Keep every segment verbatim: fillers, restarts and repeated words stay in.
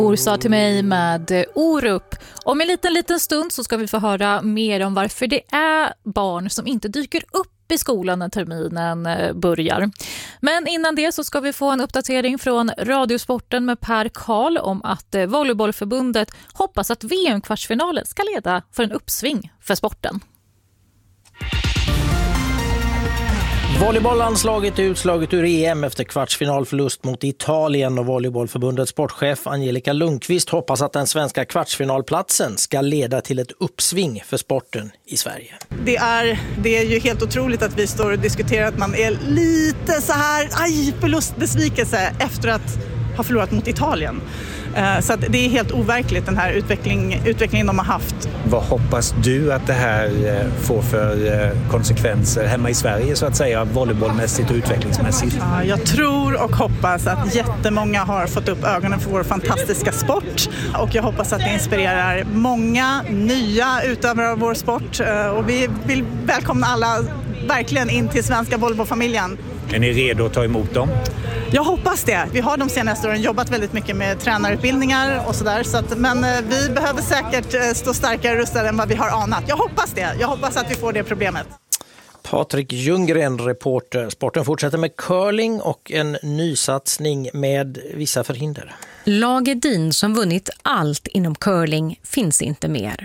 Mor sa till mig med Orup. Om en liten liten stund så ska vi få höra mer om varför det är barn som inte dyker upp i skolan när terminen börjar. Men innan det så ska vi få en uppdatering från Radiosporten med Per Karl om att Volleybollförbundet hoppas att V M-kvartsfinalen ska leda för en uppsving för sporten. Volleybollandslaget är utslaget ur E M efter kvartsfinalförlust mot Italien och Volleybollförbundets sportchef Angelica Lundqvist hoppas att den svenska kvartsfinalplatsen ska leda till ett uppsving för sporten i Sverige. Det är, det är ju helt otroligt att vi står och diskuterar att man är lite så här, aj, förlustbesvikelse efter att ha förlorat mot Italien. Så att det är helt overkligt den här utveckling, utvecklingen de har haft. Vad hoppas du att det här får för konsekvenser hemma i Sverige så att säga, volleybollmässigt och utvecklingsmässigt? Ja, jag tror och hoppas att jättemånga har fått upp ögonen för vår fantastiska sport och jag hoppas att det inspirerar många nya utövare av vår sport och vi vill välkomna alla verkligen in till svenska volleybollfamiljen. Är ni redo att ta emot dem? Jag hoppas det. Vi har de senaste åren jobbat väldigt mycket med tränarutbildningar och sådär. Så att, men vi behöver säkert stå starkare rustade än vad vi har anat. Jag hoppas det. Jag hoppas att vi får det problemet. Patrik Ljunggren, reporter. Sporten fortsätter med curling och en nysatsning med vissa förhinder. Lagedin som vunnit allt inom curling finns inte mer.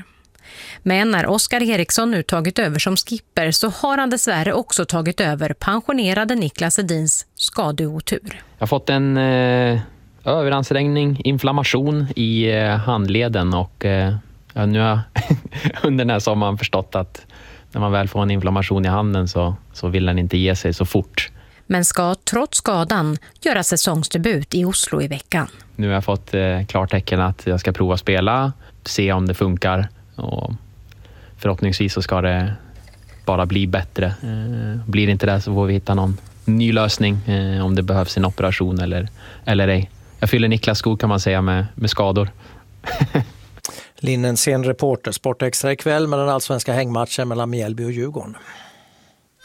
Men när Oskar Eriksson nu tagit över som skipper så har han dessvärre också tagit över pensionerade Niklas Edins skadeotur. Jag har fått en eh, överansträngning, inflammation i eh, handleden och eh, ja, nu har under den här sommaren förstått att när man väl får en inflammation i handen så, så vill den inte ge sig så fort. Men ska trots skadan göra säsongsdebut i Oslo i veckan. Nu har jag fått eh, klartecken att jag ska prova spela, se om det funkar. Och förhoppningsvis så ska det bara bli bättre. Eh, blir det inte det så får vi hitta någon ny lösning eh, om det behövs en operation eller, eller ej. Jag fyller Niklas skor kan man säga med, med skador. Linnen Sen reporter, Sportextra ikväll med den allsvenska hängmatchen mellan Mjällby och Djurgården.